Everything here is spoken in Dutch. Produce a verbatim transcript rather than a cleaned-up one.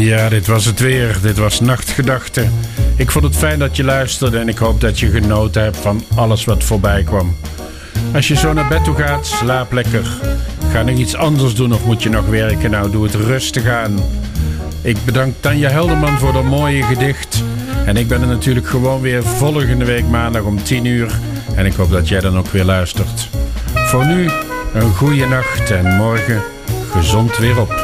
Ja, dit was het weer. Dit was Nachtgedachten. Ik vond het fijn dat je luisterde en ik hoop dat je genoten hebt van alles wat voorbij kwam. Als je zo naar bed toe gaat, slaap lekker. Ga nog iets anders doen of moet je nog werken? Nou, doe het rustig aan. Ik bedank Tanja Helderman voor dat mooie gedicht. En ik ben er natuurlijk gewoon weer volgende week maandag om tien uur. En ik hoop dat jij dan ook weer luistert. Voor nu, een goede nacht en morgen gezond weer op.